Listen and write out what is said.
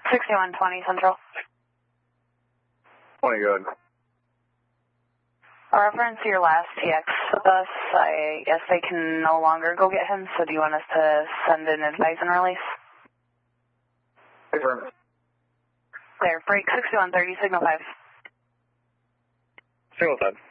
6120 Central. 20, good. A reference to your last TX bus, I guess they can no longer go get him, so do you want us to send an advise and release? Affirmative. Clear. Break 6130, signal 5. Signal 5.